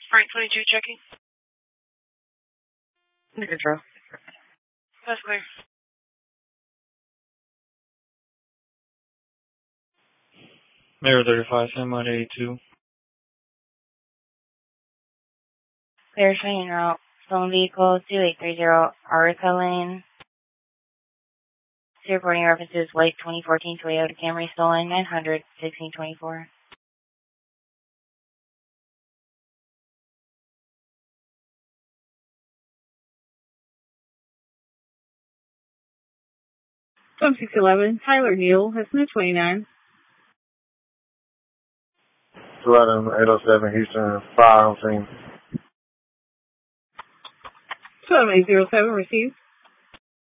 Frank 22 checking. Under control. That's clear. Mirror 35, same mode 82. Clear training route. Stolen vehicle 2830 Arica Lane. Reporting references white 2014 Toyota Camry stolen 900 1624. From 611, Tyler Neal, Hesna 29. 807 Houston, fire on scene. 12807, received.